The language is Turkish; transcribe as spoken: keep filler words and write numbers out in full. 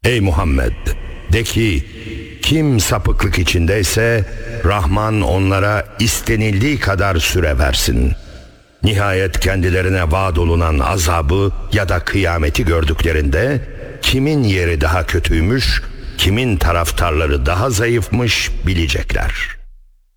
Ey Muhammed, de ki, kim sapıklık içindeyse Rahman onlara istenildiği kadar süre versin. Nihayet kendilerine vaat olunan azabı ya da kıyameti gördüklerinde kimin yeri daha kötüymüş, kimin taraftarları daha zayıfmış bilecekler.